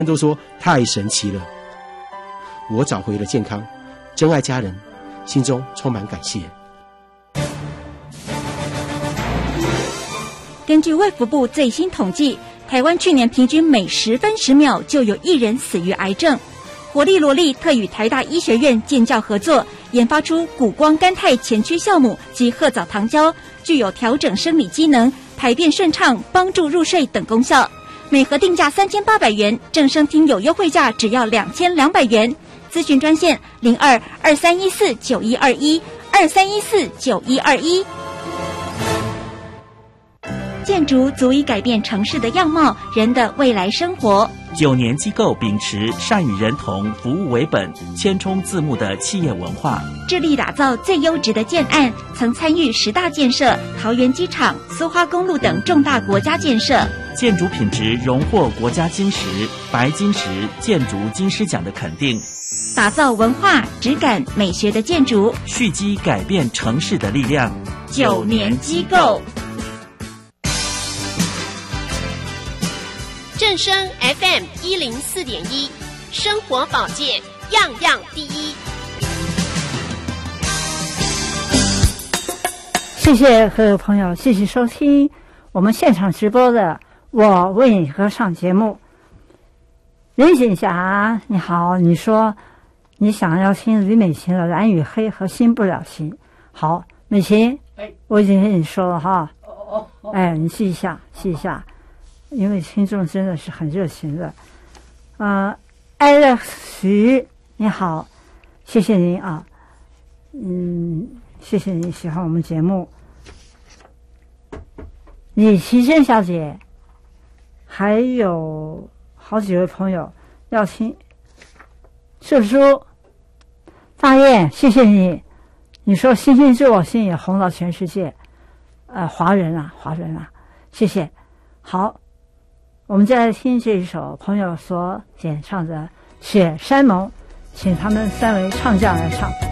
都说太神奇了。我找回了健康，真爱家人，心中充满感谢。 根据卫福部最新统计，台湾去年平均每10分10秒就有1人死于癌症。活力萝莉特与台大医学院建教合作，研发出谷胱甘肽前驱酵母及褐藻糖胶，具有调整生理机能、排便顺畅、帮助入睡等功效。每盒定价3800元，正声听友优惠价只要2200元。咨询专线02-2314-9121，2314-9121。建筑足以改变城市的样貌，人的未来生活。 9年机构秉持善与人同、服务为本、千冲自牧的企业文化， 致力打造最优质的建案，曾参与10大建设、桃园机场、苏花公路等重大国家建设。 建筑品质荣获国家金石、白金石建筑金狮奖的肯定， 打造文化、质感、美学的建筑， 蓄积改变城市的力量。 9年机构。 正声 FM 104.1，生活保健样样第一。 谢谢各位朋友，谢谢收听我们现场直播的我为你歌唱节目。林锦霞你好，你说你想要听吕美琴的《蓝与黑》和《新不了情》。好，美琴，我已经跟你说了哈。你试一下，因为听众真的是很热情的。艾乐徐你好，谢谢您啊，谢谢您喜欢我们节目。李奇珍小姐，还有好几位朋友要听。社叔大雁，谢谢你，你说星星知我心也红到全世界，华人啊，谢谢。好，我们再来听这一首朋友所演唱的《雪山盟》，请他们3位唱将来唱。